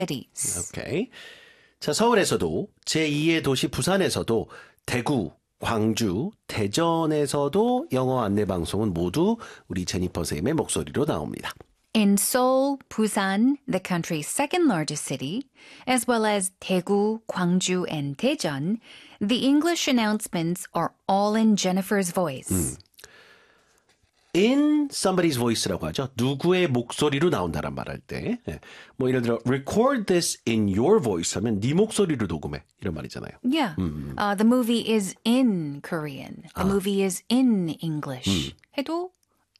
cities. 오케이. 자, 서울에서도 제2의 도시 부산에서도 대구, 광주, 대전에서도 영어 안내 방송은 모두 우리 제니퍼 선생님의 목소리로 나옵니다. In Seoul, Busan, the country's second largest city, as well as Daegu, Gwangju, and Daejeon, the English announcements are all in Jennifer's voice. In somebody's voice라고 하죠. 누구의 목소리로 나온다란 말할 때. 뭐 예를 들어 record this in your voice 하면 네 목소리로 녹음해. 이런 말이잖아요. Yeah. The movie is in Korean. The movie is in English. 해도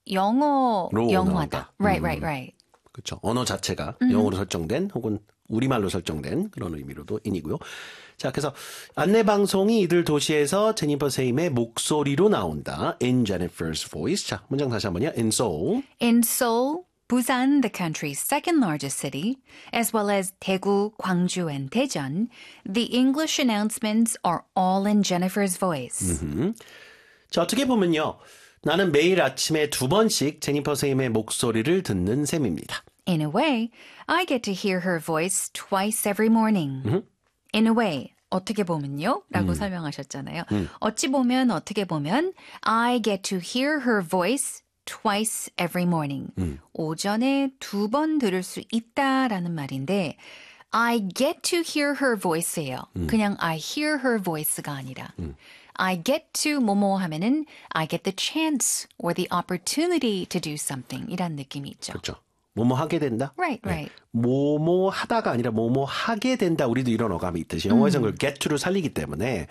영어로 영화다. 나온다. Right. 그렇죠. 언어 자체가 영어로 설정된 혹은 우리말로 설정된 그런 의미로도 in이고요. 자, 그래서 안내 방송이 이들 도시에서 제니퍼 선생님의 목소리로 나온다. In Jennifer's voice. 자, 문장 다시 한번요. In Seoul. In Seoul, Busan, the country's second largest city, as well as Daegu, Gwangju, and Daejeon, the English announcements are all in Jennifer's voice. 자, 어떻게 보면요. 나는 매일 아침에 2번씩 제니퍼 선생님의 목소리를 듣는 셈입니다. In a way, I get to hear her voice twice every morning. In a way, 어떻게 보면요? 라고 설명하셨잖아요. 어찌 보면, 어떻게 보면, I get to hear her voice twice every morning. 오전에 2번 들을 수 있다라는 말인데, I get to hear her voice예요. 그냥 I hear her voice가 아니라. I get to 뭐뭐 하면은 I get the chance or the opportunity to do something 이란 느낌이 있죠. 그렇죠. 뭐뭐 하게 된다? Right. 뭐뭐 하다가 아니라 뭐뭐 하게 된다. 우리도 이런 어감이 있듯이 영어에서는 그걸 get to를 살리기 때문에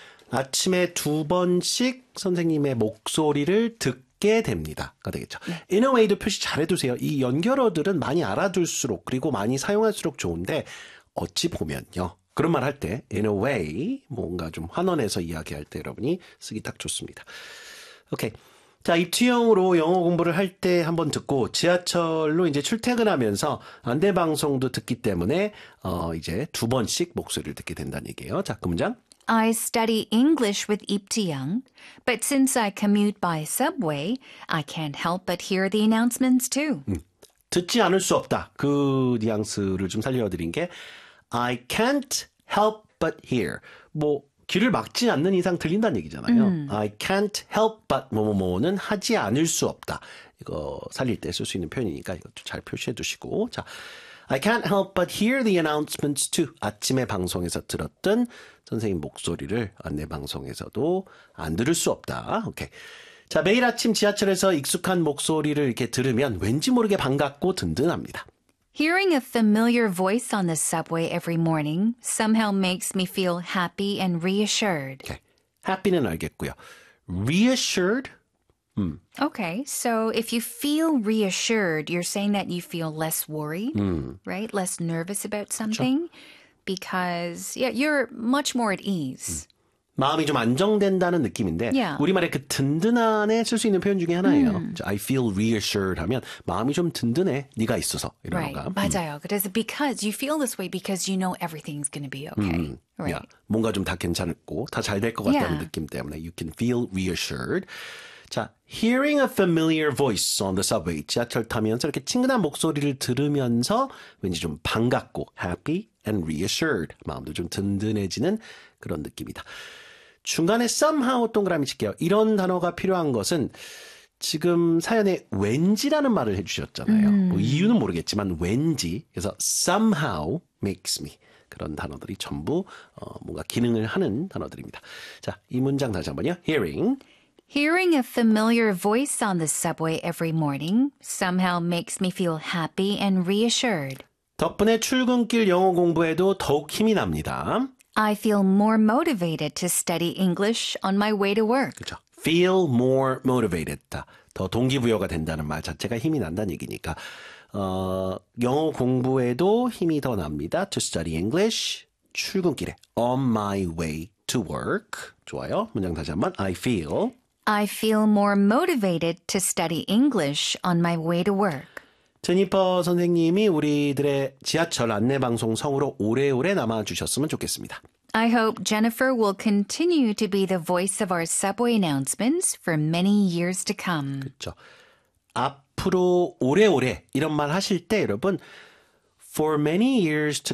아침에 2번씩 선생님의 목소리를 듣게 됩니다가 되겠죠. In a way도 표시 잘해두세요. 이 연결어들은 많이 알아둘수록 그리고 많이 사용할수록 좋은데 어찌 보면요. 그런 말 할 때 in a way 뭔가 좀 환원해서 이야기할 때 여러분이 쓰기 딱 좋습니다. 오케이. 자, 입투형으로 영어 공부를 할 때 한번 듣고 지하철로 이제 출퇴근하면서 안내 방송도 듣기 때문에 이제 2번씩 목소리를 듣게 된다는 얘기예요. 자, 그 문장. I study English with Ip Ji-young, but since I commute by subway, I can't help but hear the announcements too. 듣지 않을 수 없다. 그 뉘앙스를 좀 살려드린 게 I can't help but hear. 뭐 귀를 막지 않는 이상 들린다는 얘기잖아요. I can't help but 뭐뭐뭐는 하지 않을 수 없다. 이거 살릴 때 쓸 수 있는 표현이니까 이것도 잘 표시해 두시고. 자, I can't help but hear the announcements too. 아침에 방송에서 들었던 선생님 목소리를 안내 방송에서도 안 들을 수 없다. 오케이. 자, 매일 아침 지하철에서 익숙한 목소리를 이렇게 들으면 왠지 모르게 반갑고 든든합니다. Hearing a familiar voice on the subway every morning somehow makes me feel happy and reassured. 오케이. happy는 알겠고요. reassured? Okay, so if you feel reassured, you're saying that you feel less worried, right? Less nervous about something because you're much more at ease. 마음이 좀 안정된다는 느낌인데 Yeah. 우리말에 그 든든한에 쓸 수 있는 표현 중에 하나예요. I feel reassured 하면 마음이 좀 든든해. 네가 있어서 이런 Right, 건가? 맞아요. 그래서 because you feel this way because you know everything's going to be okay. Right. 야, 뭔가 좀 다 괜찮고 다 잘 될 것 같다는 Yeah. 느낌 때문에 you can feel reassured. 자, hearing a familiar voice on the subway. 지하철 타면서 이렇게 친근한 목소리를 들으면서 왠지 좀 반갑고 happy and reassured. 마음도 좀 든든해지는 그런 느낌이다. 중간에 somehow 동그라미 칠게요. 이런 단어가 필요한 것은 지금 사연에 왠지라는 말을 해주셨잖아요. 뭐 이유는 모르겠지만 왠지. 그래서 somehow makes me. 그런 단어들이 전부 뭔가 기능을 하는 단어들입니다. 자, 이 문장 다시 한번요. Hearing a familiar voice on the subway every morning somehow makes me feel happy and reassured. 덕분에 출근길 영어 공부에도 더욱 힘이 납니다. I feel more motivated to study English on my way to work. 그렇죠. Feel more motivated. 더 동기부여가 된다는 말 자체가 힘이 난다는 얘기니까 영어 공부에도 힘이 더 납니다. To study English. 출근길에 on my way to work. 좋아요. 문장 다시 한번. I feel more motivated to study English on my way to work. 제니퍼 선생님이 우리들의 지하철 안내방송 성우로 오래오래 남아주셨으면 좋겠습니다. I hope Jennifer will continue to be the voice of our subway announcements for many years to come. 그렇죠. 앞으로 오래오래 이런 말 하실 때 여러분 For many years to